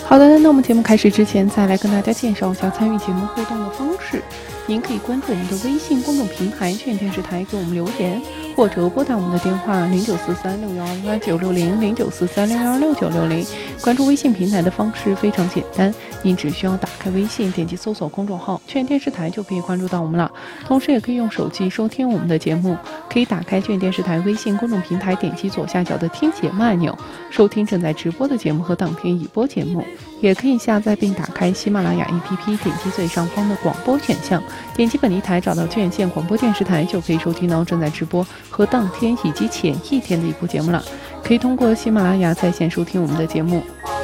好的，那我们节目开始之前，再来跟大家介绍一下参与节目互动的方式。您可以关注我们的微信公众平台“劝电视台”给我们留言，或者拨打我们的电话0943618960，0943616960。关注微信平台的方式非常简单，您只需要打开微信，点击搜索公众号“劝电视台”就可以关注到我们了。同时，也可以用手机收听我们的节目，可以打开劝电视台微信公众平台，点击左下角的听节目按钮，收听正在直播的节目和当天已播节目。也可以下载并打开喜马拉雅 APP， 点击最上方的广播选项，点击本地台，找到劝县广播电视台，就可以收听到正在直播和当天以及前一天的一部节目了。可以通过喜马拉雅在线收听我们的节目。